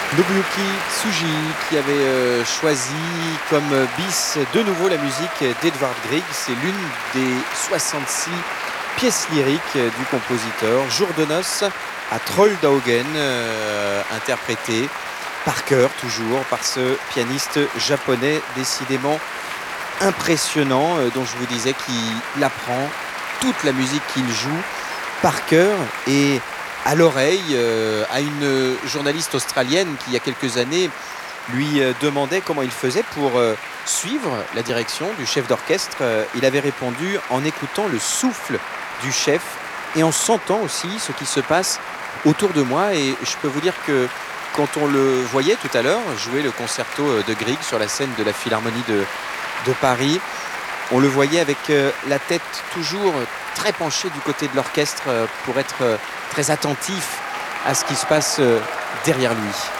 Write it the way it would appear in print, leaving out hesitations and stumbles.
Nobuyuki Tsuji qui avait choisi comme bis de nouveau la musique d'Edvard Grieg. C'est l'une des 66 pièces lyriques du compositeur. Jour de noces à Trollhaugen, interprété par cœur toujours par ce pianiste japonais décidément impressionnant, dont je vous disais qu'il apprend toute la musique qu'il joue par cœur et à l'oreille à une journaliste australienne qui, il y a quelques années, lui demandait comment il faisait pour suivre la direction du chef d'orchestre. Il avait répondu en écoutant le souffle du chef et en sentant aussi ce qui se passe autour de moi. Et je peux vous dire que quand on le voyait tout à l'heure jouer le concerto de Grieg sur la scène de la Philharmonie de Paris, on le voyait avec la tête toujours très penchée du côté de l'orchestre pour être très attentif à ce qui se passe derrière lui.